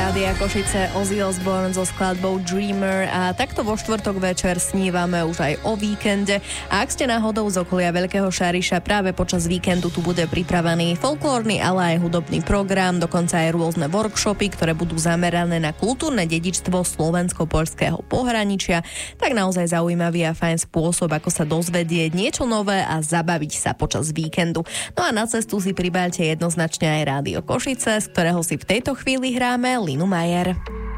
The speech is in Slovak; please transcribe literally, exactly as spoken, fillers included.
Rádia Košice, Ozzy Osbourne so skladbou Dreamer a takto vo štvrtok večer snívame už aj o víkende. A ak ste náhodou z okolia Veľkého Šariša, práve počas víkendu tu bude pripravený folklórny, ale aj hudobný program, dokonca aj rôzne workshopy, ktoré budú zamerané na kultúrne dedičstvo slovensko-poľského pohraničia. Tak naozaj zaujímavý a fajn spôsob, ako sa dozvedieť niečo nové a zabaviť sa počas víkendu. No a na cestu si pribáľte jednoznačne aj Rádio Košice, z ktorého si v tejto chvíli hráme Linu Majer.